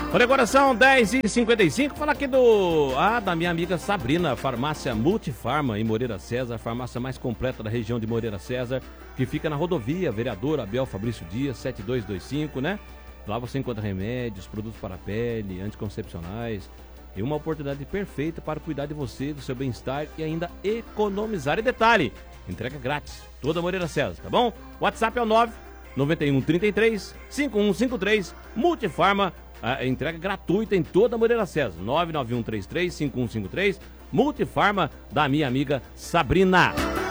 Olha, agora são 10h55. Falar aqui da minha amiga Sabrina, farmácia Multifarma em Moreira César, a farmácia mais completa da região de Moreira César, que fica na rodovia Vereador Abel Fabrício Dias, 7225, né? Lá você encontra remédios, produtos para a pele, anticoncepcionais e uma oportunidade perfeita para cuidar de você, do seu bem-estar e ainda economizar. E detalhe, entrega grátis, toda Moreira César, tá bom? WhatsApp é o 99133-5153, Multifarma. A entrega gratuita em toda a Moreira César. 99133-5153. Multifarma da minha amiga Sabrina.